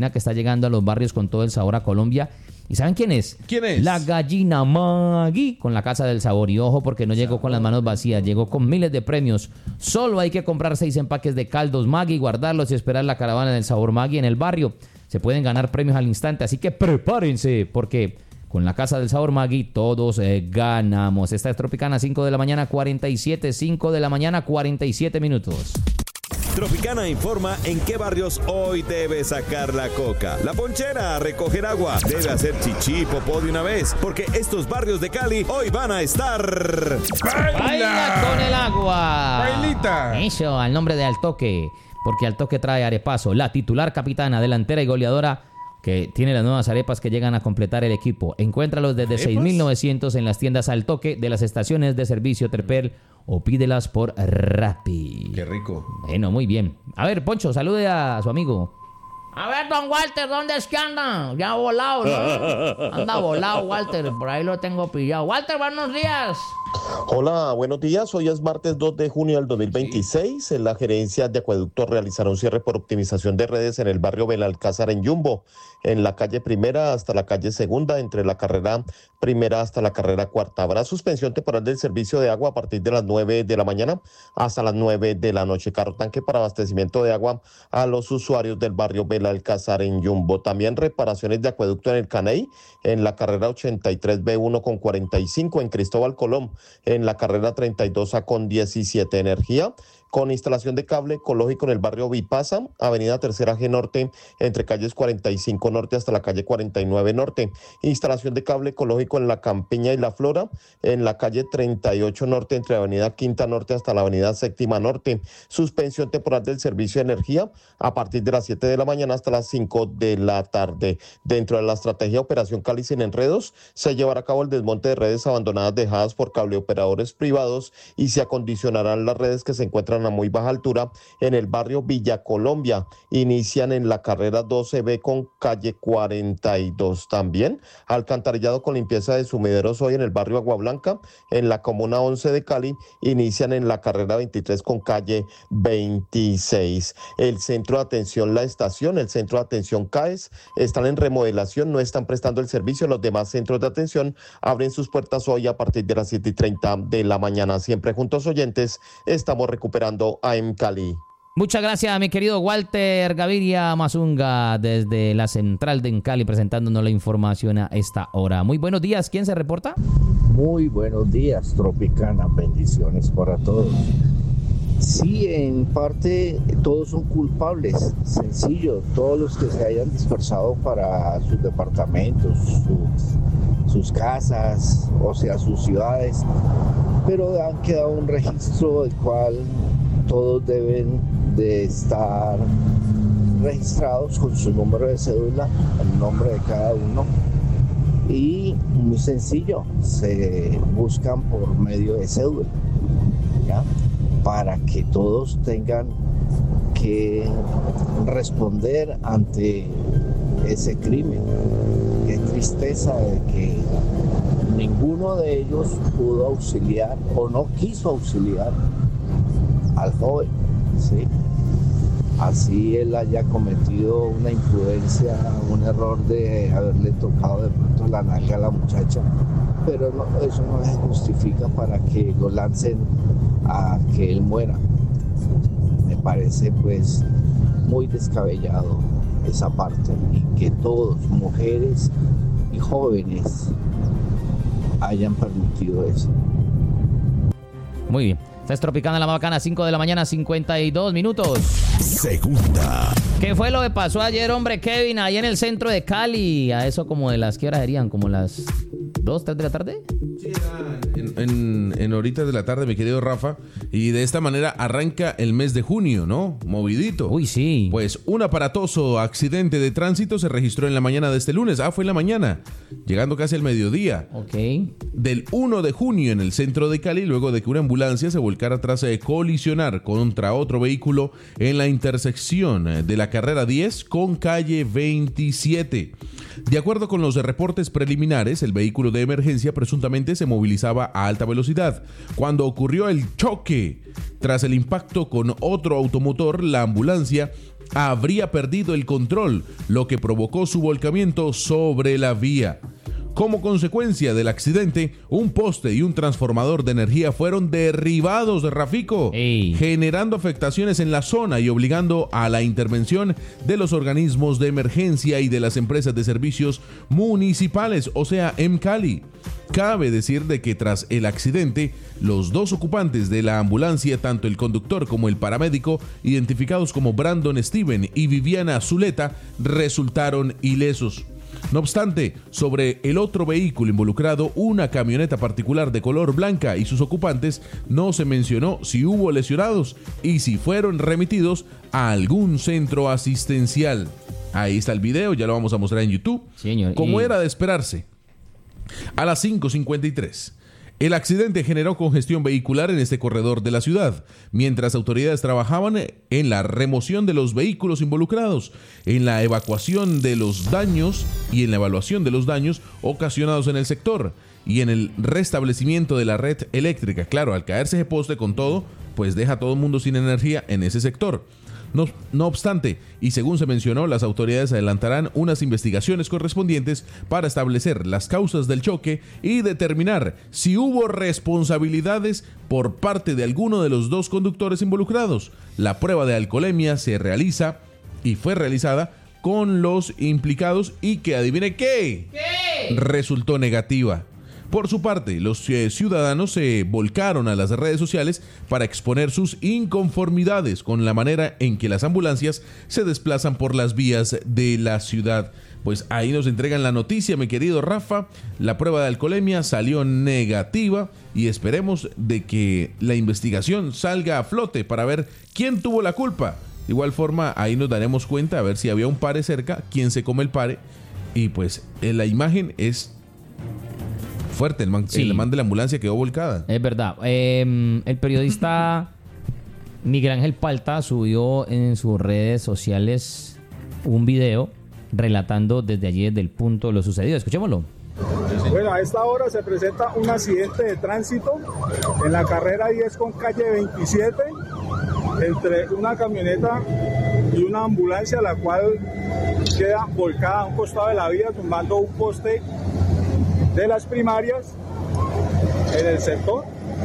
que está llegando a los barrios con todo el sabor a Colombia. ¿Y saben quién es? ¿Quién es? La gallina Maggi con la Casa del Sabor. Y ojo, porque no llegó con las manos vacías, llegó con miles de premios. Solo hay que comprar 6 empaques de caldos Maggi, guardarlos y esperar la caravana del sabor Maggi en el barrio. Se pueden ganar premios al instante, así que prepárense, porque con la Casa del Sabor Maggi todos ganamos. Esta es Tropicana, 5 de la mañana, 47, 5 de la mañana, 47 minutos. Tropicana informa en qué barrios hoy debe sacar la coca. La ponchera a recoger agua. Debe hacer chichi, popó de una vez, porque estos barrios de Cali hoy van a estar... ¡Baila con el agua! ¡Bailita! Eso, al nombre de Altoque, porque Altoque trae arepazo, la titular capitana, delantera y goleadora que tiene las nuevas arepas que llegan a completar el equipo. Encuéntralos desde 6.900 en las tiendas Altoque de las estaciones de servicio Terpel o pídelas por Rappi. ¡Qué rico! Bueno, muy bien. A ver, Poncho, salude a su amigo. A ver, don Walter, ¿dónde es que anda? Ya volado, ¿no? Anda volado, Walter. Por ahí lo tengo pillado. Walter, buenos días. Hola, buenos días. Hoy es martes 2 de junio del 2026. Sí. En la gerencia de acueductos realizaron cierre por optimización de redes en el barrio Belalcázar en Yumbo, en la calle Primera hasta la calle Segunda, entre la carrera Primera hasta la carrera Cuarta. Habrá suspensión temporal del servicio de agua a partir de las 9 de la mañana hasta las 9 de la noche. Carro tanque para abastecimiento de agua a los usuarios del barrio Belalcázar en Yumbo. También reparaciones de acueducto en el Caney, en la carrera 83B1 con 45, en Cristóbal Colón, en la carrera 32A con 17. Energía con instalación de cable ecológico en el barrio Vipasa, avenida Tercera G Norte, entre calles 45 Norte hasta la calle 49 Norte. Instalación de cable ecológico en la Campiña y la Flora, en la calle 38 Norte, entre avenida Quinta Norte hasta la avenida Séptima Norte. Suspensión temporal del servicio de energía a partir de las 7 de la mañana hasta las 5 de la tarde. Dentro de la estrategia Operación Cali sin enredos, se llevará a cabo el desmonte de redes abandonadas dejadas por cableoperadores privados y se acondicionarán las redes que se encuentran a muy baja altura en el barrio Villa Colombia. Inician en la carrera 12B con calle 42. También alcantarillado con limpieza de sumideros hoy en el barrio Agua Blanca, en la comuna 11 de Cali. Inician en la carrera 23 con calle 26. El centro de atención La Estación, el centro de atención CAES, están en remodelación, no están prestando el servicio. Los demás centros de atención abren sus puertas hoy a partir de las 7:30 de la mañana. Siempre juntos, oyentes, estamos recuperando AM Cali. Muchas gracias, mi querido Walter Gaviria Mazunga, desde la central de Cali, presentándonos la información a esta hora. Muy buenos días, ¿quién se reporta? Muy buenos días, Tropicana, bendiciones para todos. Sí, en parte todos son culpables, sencillo, todos los que se hayan dispersado para sus departamentos, sus casas, o sea, sus ciudades, pero han quedado un registro del cual todos deben de estar registrados con su número de cédula, el nombre de cada uno, y muy sencillo, se buscan por medio de cédula, ¿ya? Para que todos tengan que responder ante ese crimen. Qué tristeza de que ninguno de ellos pudo auxiliar o no quiso auxiliar al joven, ¿sí? Así él haya cometido una imprudencia, un error de haberle tocado de pronto la nalga a la muchacha, pero no, eso no se justifica para que lo lancen a que él muera. Me parece pues muy descabellado esa parte, y que todos, mujeres y jóvenes, hayan permitido eso. Muy bien. Está Tropicana la Bacana, 5 de la mañana, 52 minutos. Segunda. ¿Qué fue lo que pasó ayer, hombre, Kevin, ahí en el centro de Cali? A eso como de las, ¿qué horas serían? ¿Como las 2, 3 de la tarde? Sí, en horitas de la tarde, mi querido Rafa. Y de esta manera arranca el mes de junio, ¿no? Movidito. Uy, sí. Pues un aparatoso accidente de tránsito se registró en la mañana de este lunes. Fue en la mañana, llegando casi al mediodía. Ok. Del 1 de junio en el centro de Cali, luego de que una ambulancia se volcara tras colisionar contra otro vehículo en la intersección de la carrera 10 con calle 27. De acuerdo con los reportes preliminares, el vehículo de emergencia presuntamente se movilizaba a alta velocidad. Cuando ocurrió el choque, tras el impacto con otro automotor, la ambulancia habría perdido el control, lo que provocó su volcamiento sobre la vía. Como consecuencia del accidente, un poste y un transformador de energía fueron derribados de Rafico, generando afectaciones en la zona y obligando a la intervención de los organismos de emergencia y de las empresas de servicios municipales, o sea, EMCALI. Cabe decir de que tras el accidente, los dos ocupantes de la ambulancia, tanto el conductor como el paramédico, identificados como Brandon Steven y Viviana Zuleta, resultaron ilesos. No obstante, sobre el otro vehículo involucrado, una camioneta particular de color blanca y sus ocupantes, no se mencionó si hubo lesionados y si fueron remitidos a algún centro asistencial. Ahí está el video, ya lo vamos a mostrar en YouTube. Señor, como era de esperarse. A las 5:53. El accidente generó congestión vehicular en este corredor de la ciudad, mientras autoridades trabajaban en la remoción de los vehículos involucrados, en la evacuación de los daños y en la evaluación de los daños ocasionados en el sector y en el restablecimiento de la red eléctrica. Claro, al caerse ese poste con todo, pues deja a todo el mundo sin energía en ese sector. No obstante, y según se mencionó, las autoridades adelantarán unas investigaciones correspondientes para establecer las causas del choque y determinar si hubo responsabilidades por parte de alguno de los dos conductores involucrados. La prueba de alcoholemia se realiza y fue realizada con los implicados y que, adivine qué, resultó negativa. Por su parte, los ciudadanos se volcaron a las redes sociales para exponer sus inconformidades con la manera en que las ambulancias se desplazan por las vías de la ciudad. Pues ahí nos entregan la noticia, mi querido Rafa. La prueba de alcoholemia salió negativa y esperemos de que la investigación salga a flote para ver quién tuvo la culpa. De igual forma, ahí nos daremos cuenta a ver si había un pare cerca, quién se come el pare. Y pues la imagen es fuerte, el man de la ambulancia quedó volcada. Es verdad. El periodista Miguel Ángel Palta subió en sus redes sociales un video relatando desde allí, desde el punto de lo sucedido. Escuchémoslo. Bueno, a esta hora se presenta un accidente de tránsito en la carrera 10 con calle 27 entre una camioneta y una ambulancia, la cual queda volcada a un costado de la vía, tumbando un poste de las primarias en el sector.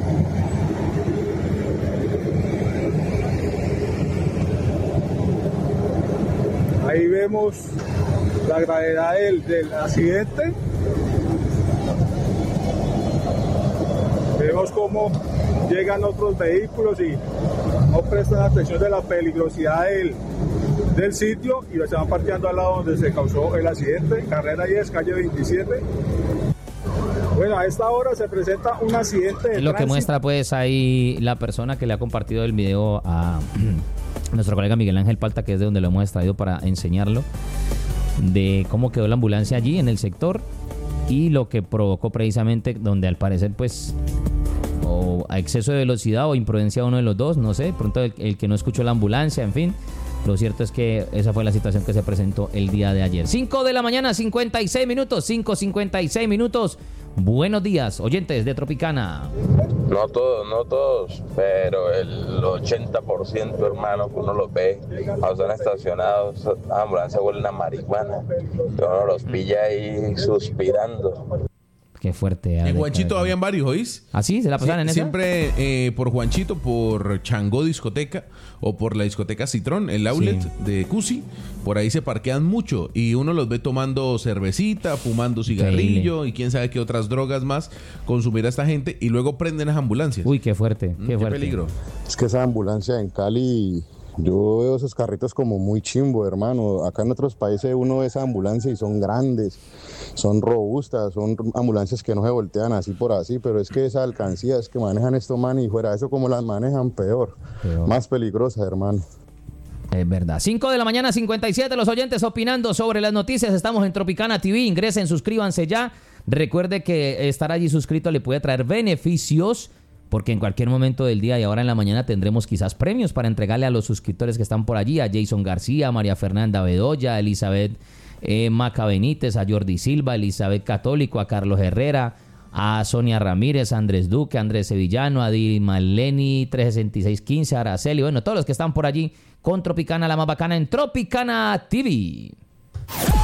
Ahí vemos la gravedad del accidente. Vemos cómo llegan otros vehículos y no prestan atención de la peligrosidad del sitio y se van parqueando al lado donde se causó el accidente, carrera 10, calle 27. Bueno, a esta hora se presenta un accidente de lo que tránsito. muestra pues ahí la persona que le ha compartido el video a nuestro colega Miguel Ángel Palta, que es de donde lo hemos traído para enseñarlo, de cómo quedó la ambulancia allí en el sector y lo que provocó precisamente, donde al parecer pues o a exceso de velocidad o imprudencia de uno de los dos, no sé, pronto el que no escuchó la ambulancia, en fin. Lo cierto es que esa fue la situación que se presentó el día de ayer. 5 de la mañana, 56 minutos, 5:56 minutos. Buenos días, oyentes de Tropicana. No todos, pero el 80%, hermano, que uno los ve, cuando están estacionados, las ambulancias huelen a marihuana, que uno los pilla ahí suspirando. Qué fuerte. En Juanchito habían varios, ¿oís? ¿Ah, sí? ¿Se la pasaban en esa? Siempre por Juanchito, por Changó Discoteca o por la discoteca Citrón, el outlet de Cusi, por ahí se parquean mucho y uno los ve tomando cervecita, fumando cigarrillo y quién sabe qué otras drogas más consumirá esta gente y luego prenden las ambulancias. Uy, qué fuerte, qué peligro. Es que esa ambulancia en Cali, yo veo esos carritos como muy chimbo, hermano. Acá en otros países uno ve esa ambulancia y son grandes, son robustas, son ambulancias que no se voltean así por así, pero es que esa alcancía es que manejan esto, man, y fuera de eso como las manejan, peor. Más peligrosa, hermano. Es verdad. 5 de la mañana, 57, los oyentes opinando sobre las noticias. Estamos en Tropicana TV. Ingresen, suscríbanse ya. Recuerde que estar allí suscrito le puede traer beneficios, porque en cualquier momento del día y ahora en la mañana tendremos quizás premios para entregarle a los suscriptores que están por allí, a Jason García, María Fernanda Bedoya, Elizabeth Maca Benítez, a Jordi Silva, a Elizabeth Católico, a Carlos Herrera, a Sonia Ramírez, a Andrés Duque, a Andrés Sevillano, a Di Maleni 36615, a Araceli, bueno, todos los que están por allí con Tropicana, la más bacana en Tropicana TV.